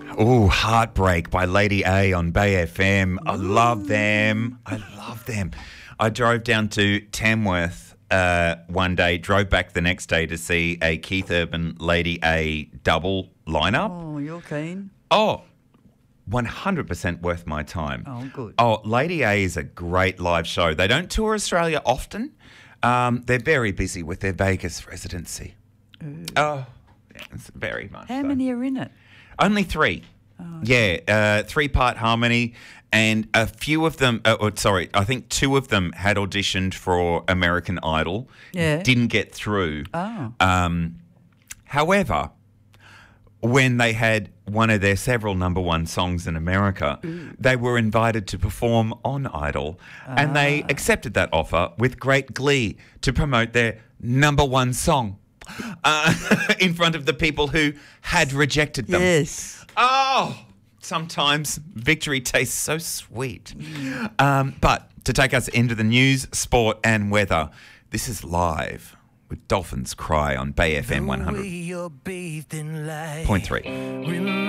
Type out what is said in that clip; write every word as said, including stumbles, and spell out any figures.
Oh, Heartbreak by Lady A on Bay F M. I love them. I love them. I drove down to Tamworth uh, one day, drove back the next day to see a Keith Urban Lady A double lineup. Oh, you're keen? Oh, one hundred percent worth my time. Oh, good. Oh, Lady A is a great live show. They don't tour Australia often. Um, they're very busy with their Vegas residency. Ooh. Oh, it's very much How so. many are in it? Only three. Oh, yeah, uh, three-part harmony, and a few of them, uh, or, sorry, I think two of them had auditioned for American Idol. Yeah. Didn't get through. Oh. Um, however, when they had one of their several number one songs in America, Ooh. they were invited to perform on Idol, and they Ah. accepted that offer with great glee to promote their number one song uh, in front of the people who had rejected them. Yes. Oh, sometimes victory tastes so sweet. Um, but to take us into the news, sport and weather, this is Live with Dolphins Cry on Bay F M one hundred point three.